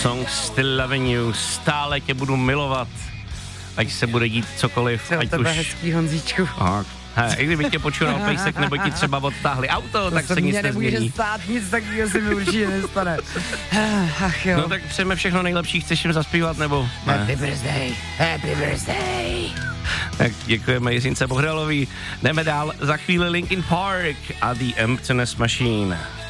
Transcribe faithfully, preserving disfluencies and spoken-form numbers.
Song Still Loving You, stále tě budu milovat, ať se bude dít cokoliv, Co ať tebe už... hezký, Honzíčku. Aha. He, i kdyby tě počural pejsek, nebo ti třeba odtáhli auto, to tak se, se nic nezmění. Nemůže stát, nic takového se mi určitě nestane. Ach jo. No tak přejeme všechno nejlepší, chceš jim zaspívat, nebo ne? Happy birthday, happy birthday. Tak děkujeme Jiřince Bohdalový. Jdeme dál, za chvíli Linkin Park a The Emptiness Machine.